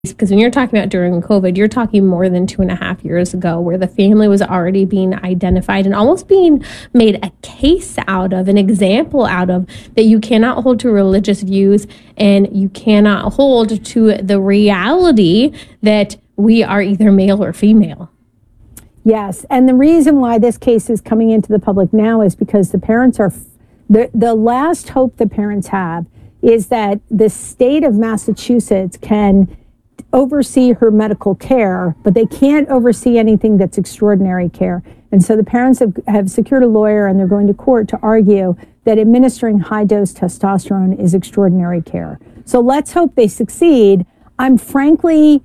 Because when you're talking about during COVID, you're talking more than 2.5 years ago, where the family was already being identified and almost being made a case out of, an example out of, that you cannot hold to religious views and you cannot hold to the reality that we are either male or female. Yes, and the reason why this case is coming into the public now is because the parents are, the last hope the parents have is that the state of Massachusetts can oversee her medical care, but they can't oversee anything that's extraordinary care. And so the parents have secured a lawyer and they're going to court to argue that administering high dose testosterone is extraordinary care. So let's hope they succeed. I'm frankly,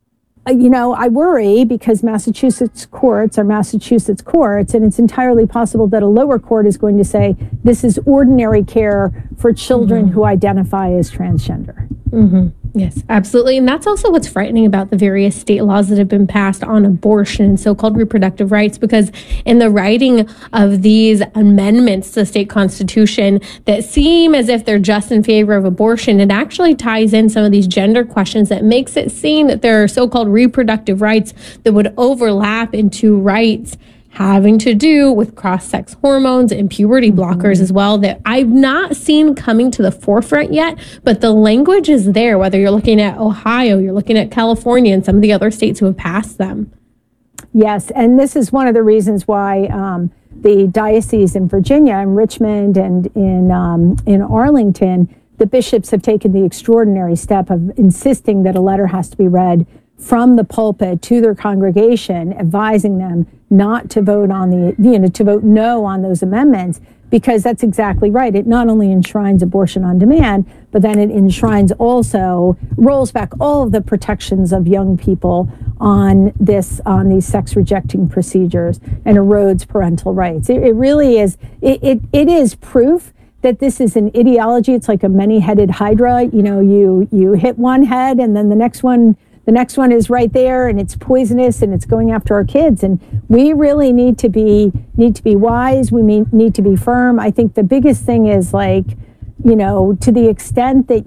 I worry because Massachusetts courts are Massachusetts courts, and it's entirely possible that a lower court is going to say this is ordinary care for children who identify as transgender. Yes, absolutely. And that's also what's frightening about the various state laws that have been passed on abortion and so-called reproductive rights, because in the writing of these amendments to the state constitution that seem as if they're just in favor of abortion, it actually ties in some of these gender questions that makes it seem that there are so-called reproductive rights that would overlap into rights having to do with cross-sex hormones and puberty blockers as well, that I've not seen coming to the forefront yet, but the language is there, whether you're looking at Ohio, you're looking at California, and some of the other states who have passed them. Yes, and this is one of the reasons why the diocese in Virginia, in Richmond, and in Arlington, the bishops have taken the extraordinary step of insisting that a letter has to be read from the pulpit to their congregation, advising them not to vote on to vote no on those amendments, because that's exactly right. It not only enshrines abortion on demand, but then it enshrines also, rolls back all of the protections of young people on these sex rejecting procedures and erodes parental rights. It really is, it is proof that this is an ideology. It's like a many-headed hydra. You hit one head and then the next one is right there, and it's poisonous, and it's going after our kids. And we really need to be wise. We need to be firm. I think the biggest thing is, to the extent that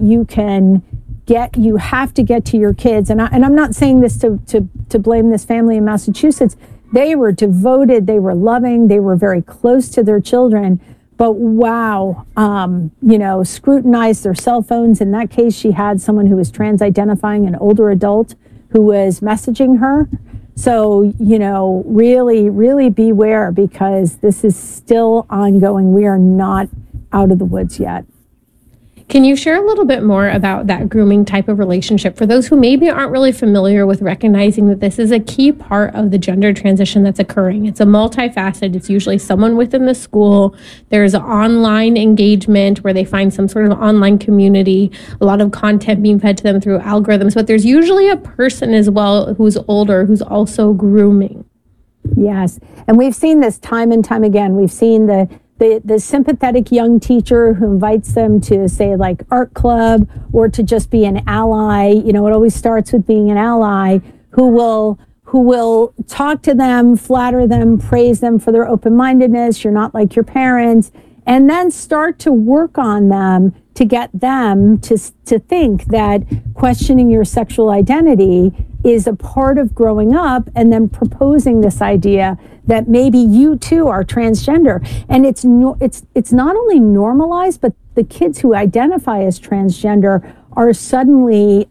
you have to get to your kids. And I'm not saying this to blame this family in Massachusetts. They were devoted. They were loving. They were very close to their children. But wow, scrutinize their cell phones. In that case, she had someone who was trans-identifying, an older adult who was messaging her. So, really, really beware, because this is still ongoing. We are not out of the woods yet. Can you share a little bit more about that grooming type of relationship for those who maybe aren't really familiar with recognizing that this is a key part of the gender transition that's occurring? It's a multifaceted. It's usually someone within the school. There's online engagement where they find some sort of online community, a lot of content being fed to them through algorithms, but there's usually a person as well who's older who's also grooming. Yes, and we've seen this time and time again. We've seen the sympathetic young teacher who invites them to, say, like art club, or to just be an ally. It always starts with being an ally, who will talk to them, flatter them, praise them for their open-mindedness. You're not like your parents. And then start to work on them to get them to think that questioning your sexual identity is a part of growing up, and then proposing this idea that maybe you too are transgender. And it's not only normalized, but the kids who identify as transgender are suddenly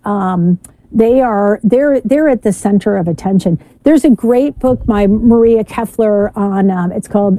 they're at the center of attention. There's a great book by Maria Keffler on it's called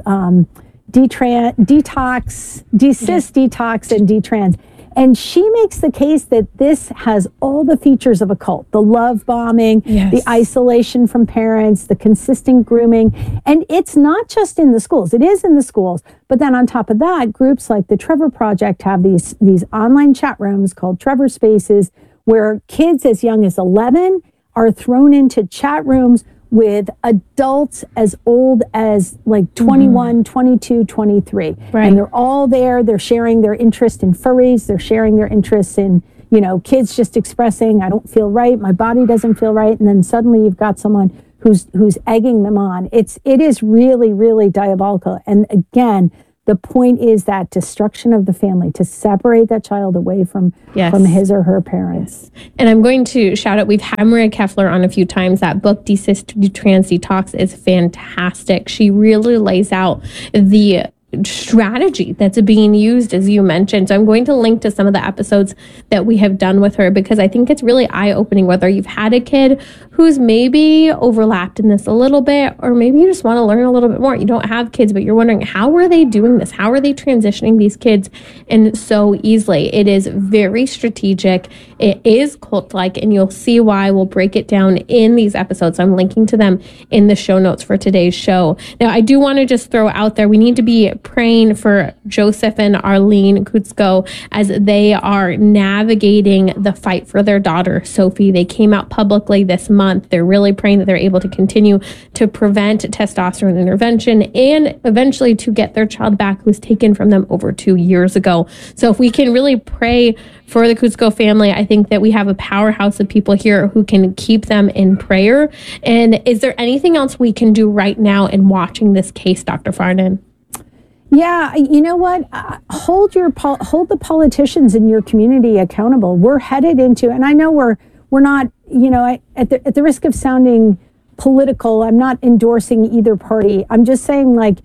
Detox, and Detrans. And she makes the case that this has all the features of a cult: the love bombing, the isolation from parents, the consistent grooming. And it's not just in the schools. It is in the schools. But then on top of that, groups like the Trevor Project have these online chat rooms called Trevor Spaces, where kids as young as 11 are thrown into chat rooms with adults as old as like 21, 22, 23. Right. And they're all there. They're sharing their interest in furries. They're sharing their interests in, kids just expressing, I don't feel right. My body doesn't feel right. And then suddenly you've got someone who's egging them on. It is really, really diabolical. And again, The point is that destruction of the family, to separate that child away from his or her parents. And I'm going to shout out, we've had Maria Keffler on a few times. That book, Desist Trans Detox, is fantastic. She really lays out the strategy that's being used, as you mentioned. So I'm going to link to some of the episodes that we have done with her, because I think it's really eye-opening, whether you've had a kid who's maybe overlapped in this a little bit, or maybe you just want to learn a little bit more. You don't have kids, but you're wondering, how are they doing this? How are they transitioning these kids? And so easily. It is very strategic. It is cult-like, and you'll see why. We'll break it down in these episodes. I'm linking to them in the show notes for today's show. Now, I do want to just throw out there, we need to be praying for Joseph and Arlene Kutsko as they are navigating the fight for their daughter, Sophie. They came out publicly this month. They're really praying that they're able to continue to prevent testosterone intervention and eventually to get their child back, who was taken from them over 2 years ago. So if we can really pray for the Kutsko family, I think that we have a powerhouse of people here who can keep them in prayer. And is there anything else we can do right now in watching this case, Dr. Farnan? Yeah, you know what? Hold the politicians in your community accountable. We're headed into, and I know we're not, at the risk of sounding political, I'm not endorsing either party. I'm just saying, like,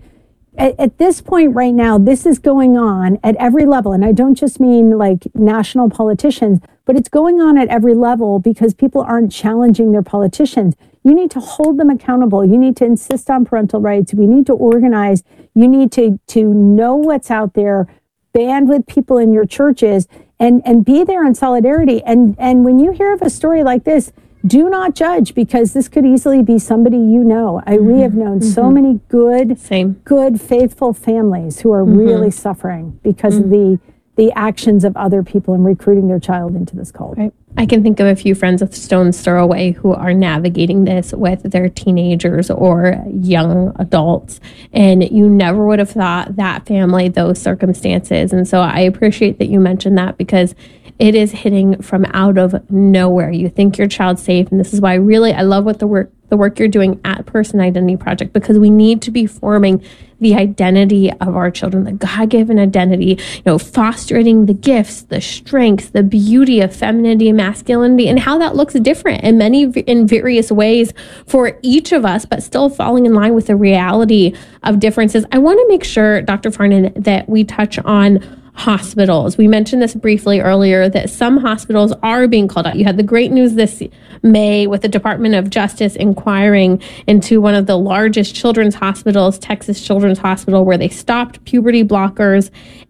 at this point right now, this is going on at every level. And I don't just mean like national politicians, but it's going on at every level because people aren't challenging their politicians. You need to hold them accountable. You need to insist on parental rights. We need to organize. You need to know what's out there, band with people in your churches, and be there in solidarity. And when you hear of a story like this, do not judge, because this could easily be somebody you know. We have known so many good, faithful families who are really suffering because of the actions of other people in recruiting their child into this cult. Right. I can think of a few friends of stone's throw away who are navigating this with their teenagers or young adults. And you never would have thought that family, those circumstances. And so I appreciate that you mentioned that, because it is hitting from out of nowhere. You think your child's safe. And this is why I love what the work you're doing at Person Identity Project, because we need to be forming the identity of our children, the God-given identity, fostering the gifts, the strengths, the beauty of femininity and masculinity, and how that looks different in various ways for each of us, but still falling in line with the reality of differences. I want to make sure, Dr. Farnan, that we touch on hospitals. We mentioned this briefly earlier, that some hospitals are being called out. You had the great news this May with the Department of Justice inquiring into one of the largest children's hospitals, Texas Children's Hospital, where they stopped puberty blockers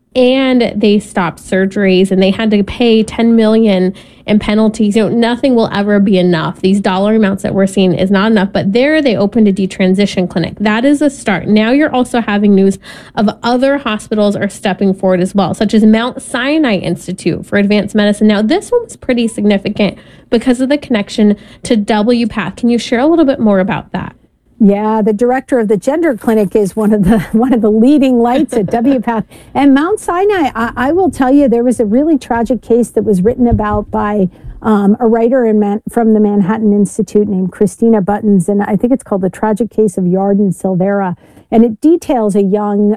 and they stopped surgeries, and they had to pay $10 million in penalties. Nothing will ever be enough. These dollar amounts that we're seeing is not enough. But there they opened a detransition clinic. That is a start. Now you're also having news of other hospitals are stepping forward as well, such as Mount Sinai Institute for Advanced Medicine. Now this one was pretty significant because of the connection to WPATH. Can you share a little bit more about that? Yeah, the director of the gender clinic is one of the leading lights at WPATH. And Mount Sinai, I will tell you, there was a really tragic case that was written about by a writer from the Manhattan Institute named Christina Buttons, and I think it's called The Tragic Case of Yarden Silvera. And it details a young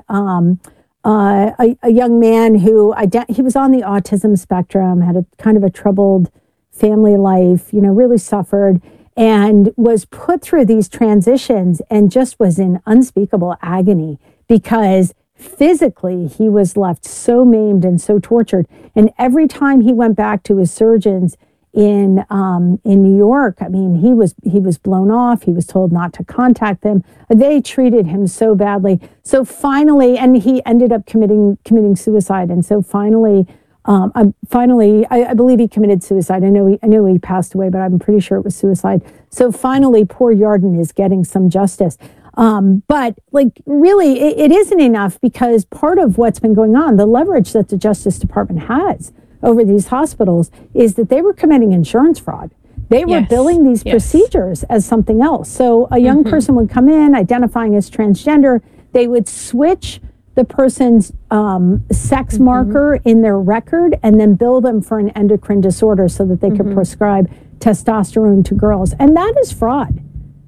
man who he was on the autism spectrum, had a kind of a troubled family life, really suffered, and was put through these transitions and just was in unspeakable agony because physically he was left so maimed and so tortured. And every time he went back to his surgeons in New York, I mean, he was blown off. He was told not to contact them. They treated him so badly. So finally, and he ended up committing suicide. And so finally, I believe he committed suicide. I know he passed away, but I'm pretty sure it was suicide. So finally, poor Yarden is getting some justice. But really, it isn't enough, because part of what's been going on, the leverage that the Justice Department has over these hospitals, is that they were committing insurance fraud. They were billing these procedures as something else. So a young person would come in identifying as transgender. They would switch the person's sex marker in their record and then bill them for an endocrine disorder so that they could prescribe testosterone to girls. And that is fraud.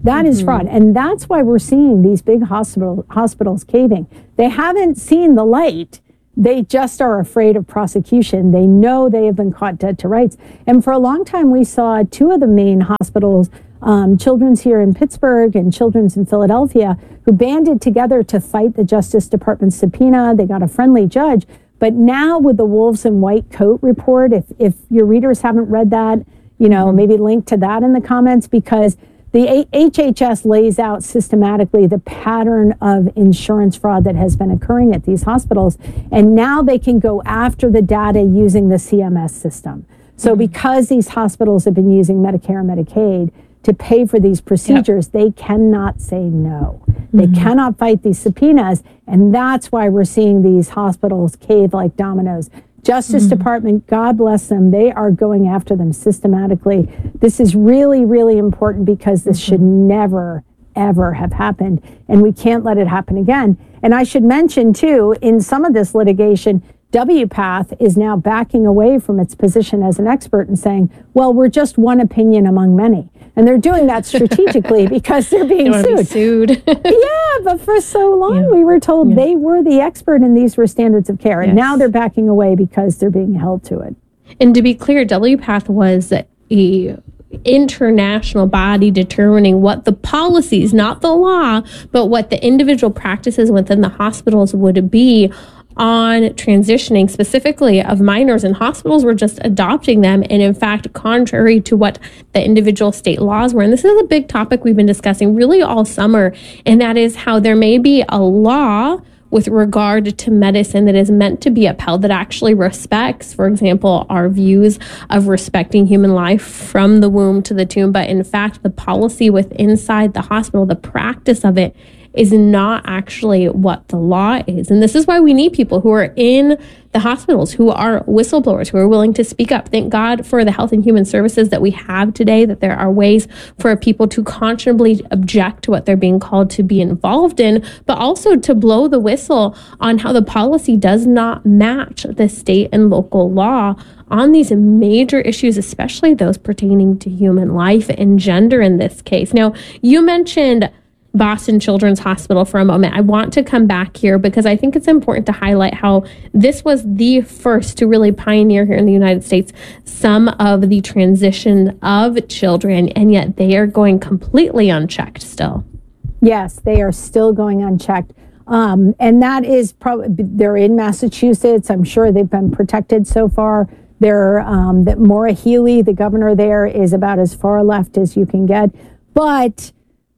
That is fraud. And that's why we're seeing these big hospitals caving. They haven't seen the light. They just are afraid of prosecution. They know they have been caught dead to rights. And for a long time, we saw two of the main hospitals, Children's here in Pittsburgh and Children's in Philadelphia, who banded together to fight the Justice Department subpoena. They got a friendly judge. But now with the Wolves in White Coat report, if your readers haven't read that, maybe link to that in the comments, because the HHS lays out systematically the pattern of insurance fraud that has been occurring at these hospitals. And now they can go after the data using the CMS system. So because these hospitals have been using Medicare and Medicaid to pay for these procedures, they cannot say no. They cannot fight these subpoenas. And that's why we're seeing these hospitals cave like dominoes. Justice Department, God bless them, they are going after them systematically. This is really, really important because this should never, ever have happened. And we can't let it happen again. And I should mention, too, in some of this litigation, WPATH is now backing away from its position as an expert and saying, well, we're just one opinion among many. And they're doing that strategically because they're being sued. Yeah, but for so long we were told they were the expert and these were standards of care. And now they're backing away because they're being held to it. And to be clear, WPATH was a international body determining what the policies, not the law, but what the individual practices within the hospitals would be on transitioning specifically of minors, and hospitals were just adopting them. And in fact, contrary to what the individual state laws were. And this is a big topic we've been discussing really all summer. And that is how there may be a law with regard to medicine that is meant to be upheld that actually respects, for example, our views of respecting human life from the womb to the tomb. But in fact, the policy inside the hospital, the practice of it, is not actually what the law is. And this is why we need people who are in the hospitals, who are whistleblowers, who are willing to speak up. Thank God for the Health and Human Services that we have today, that there are ways for people to conscionably object to what they're being called to be involved in, but also to blow the whistle on how the policy does not match the state and local law on these major issues, especially those pertaining to human life and gender in this case. Now, you mentioned Boston Children's Hospital for a moment. I want to come back here because I think it's important to highlight how this was the first to really pioneer here in the United States some of the transition of children, and yet they are going completely unchecked still. Yes, they are still going unchecked. And that is probably, they're in Massachusetts. I'm sure they've been protected so far. That Maura Healey, the governor there, is about as far left as you can get. But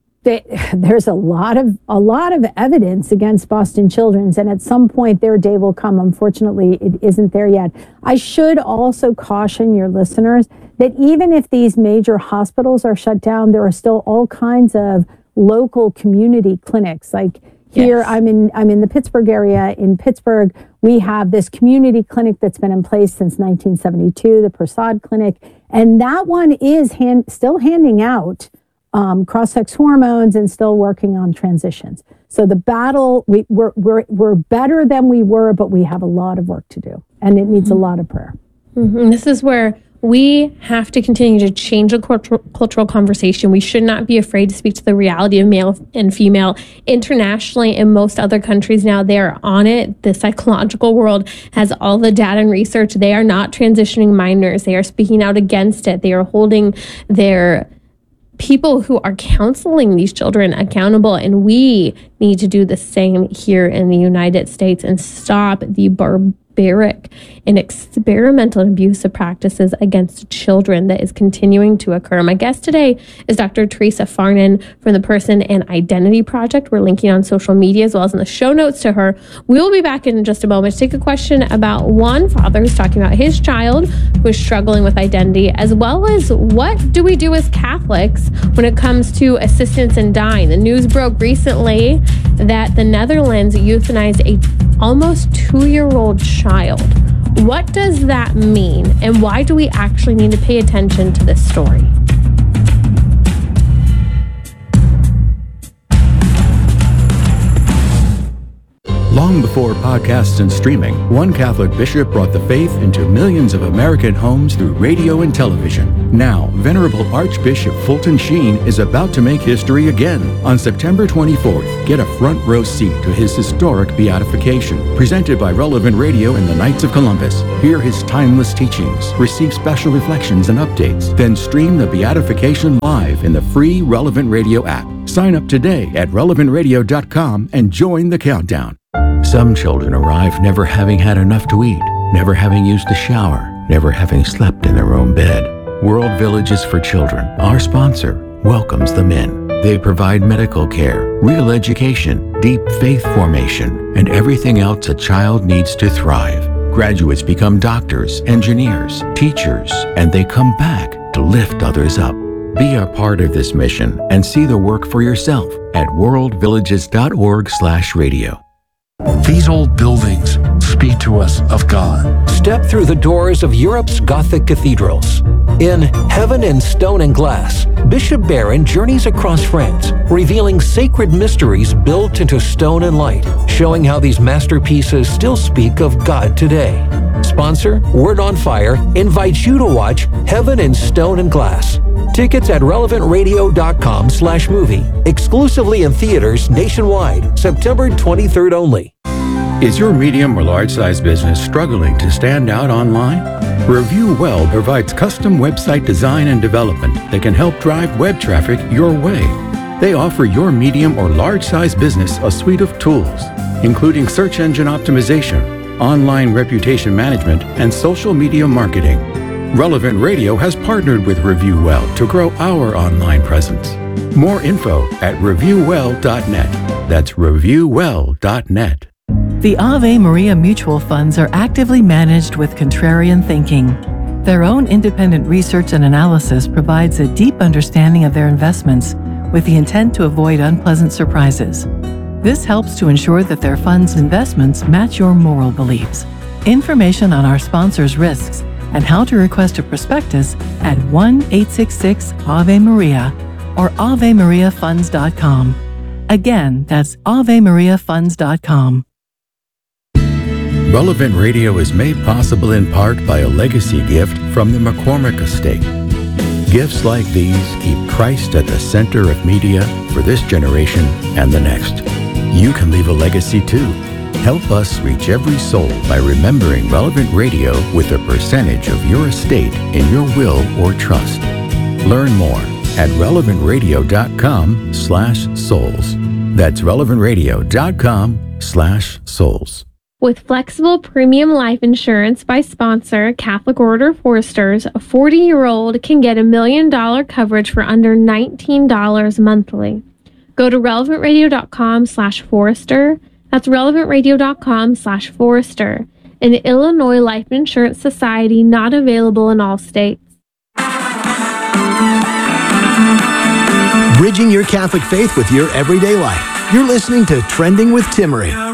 there's a lot of evidence against Boston Children's, and at some point their day will come. Unfortunately, it isn't there yet. I should also caution your listeners that even if these major hospitals are shut down, there are still all kinds of local community clinics. Like here, I'm in the Pittsburgh area. In Pittsburgh, we have this community clinic that's been in place since 1972, the Prasad Clinic, and that one is still handing out cross-sex hormones and still working on transitions. So the battle, we're better than we were, but we have a lot of work to do, and it needs a lot of prayer. This is where we have to continue to change the cultural conversation. We should not be afraid to speak to the reality of male and female. Internationally, in most other countries now, they are on it. The psychological world has all the data and research. They are not transitioning minors. They are speaking out against it. They are holding their people who are counseling these children accountable, and we need to do the same here in the United States and stop the barbaric and experimental and abusive practices against children that is continuing to occur. My guest today is Dr. Teresa Farnan from the Person and Identity Project. We're linking on social media as well as in the show notes to her. We will be back in just a moment to take a question about one father who's talking about his child who is struggling with identity, as well as what do we do as Catholics when it comes to assistance in dying. The news broke recently that the Netherlands euthanized a almost 2-year-old child. What does that mean, and why do we actually need to pay attention to this story? Long before podcasts and streaming, one Catholic bishop brought the faith into millions of American homes through radio and television. Now, Venerable Archbishop Fulton Sheen is about to make history again. On September 24th, get a front row seat to his historic beatification, presented by Relevant Radio and the Knights of Columbus. Hear his timeless teachings, receive special reflections and updates, then stream the beatification live in the free Relevant Radio app. Sign up today at relevantradio.com and join the countdown. Some children arrive never having had enough to eat, never having used a shower, never having slept in their own bed. World Villages for Children, our sponsor, welcomes them in. They provide medical care, real education, deep faith formation, and everything else a child needs to thrive. Graduates become doctors, engineers, teachers, and they come back to lift others up. Be a part of this mission and see the work for yourself at worldvillages.org/radio. These old buildings speak to us of God. Step through the doors of Europe's Gothic cathedrals. In Heaven in Stone and Glass, Bishop Barron journeys across France, revealing sacred mysteries built into stone and light, showing how these masterpieces still speak of God today. Sponsor, Word on Fire, invites you to watch Heaven in Stone and Glass. Tickets at relevantradio.com/movie. Exclusively in theaters nationwide, September 23rd only. Is your medium or large-size business struggling to stand out online? Review Well provides custom website design and development that can help drive web traffic your way. They offer your medium or large-size business a suite of tools, including search engine optimization, online reputation management, and social media marketing. Relevant Radio has partnered with Review Well to grow our online presence. More info at reviewwell.net. That's reviewwell.net. The Ave Maria Mutual Funds are actively managed with contrarian thinking. Their own independent research and analysis provides a deep understanding of their investments with the intent to avoid unpleasant surprises. This helps to ensure that their funds' investments match your moral beliefs. Information on our sponsors' risks and how to request a prospectus at 1-866-AVE-MARIA or AveMariaFunds.com. Again, that's AveMariaFunds.com. Relevant Radio is made possible in part by a legacy gift from the McCormick Estate. Gifts like these keep Christ at the center of media for this generation and the next. You can leave a legacy too. Help us reach every soul by remembering Relevant Radio with a percentage of your estate in your will or trust. Learn more at relevantradio.com/souls. That's relevantradio.com/souls. With flexible premium life insurance by sponsor Catholic Order of Foresters, a 40-year-old can get $1 million coverage for under $19 monthly. Go to relevantradio.com/forester. That's relevantradio.com/forester. An Illinois Life Insurance Society, not available in all states. Bridging your Catholic faith with your everyday life. You're listening to Trending with Timmerie.